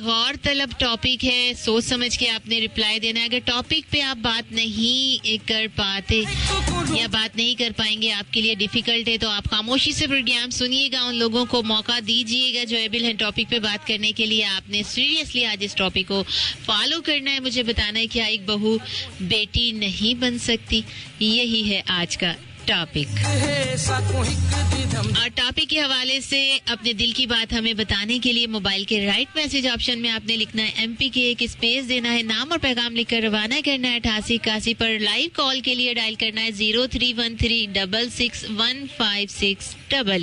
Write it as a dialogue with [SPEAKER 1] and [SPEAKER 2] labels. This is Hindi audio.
[SPEAKER 1] गौर तलब टॉपिक है, सोच समझ के आपने रिप्लाई देना है. अगर टॉपिक पे आप बात नहीं कर पाते या बात नहीं कर पाएंगे, आपके लिए डिफिकल्ट है, तो आप खामोशी से प्रोग्राम सुनिएगा. उन लोगों को मौका दीजिएगा जो एबल है टॉपिक पे बात करने के लिए. आपने सीरियसली आज इस टॉपिक को फॉलो करना है. मुझे बताना है क्या एक बहू बेटी नहीं बन सकती. यही है आज का टॉपिक. और टॉपिक के हवाले से अपने दिल की बात हमें बताने के लिए मोबाइल के राइट मैसेज ऑप्शन में आपने लिखना है MP के, एक स्पेस देना है, नाम और पैगाम लिखकर रवाना करना है 8881 पर. लाइव कॉल के लिए डायल करना है 0313661566.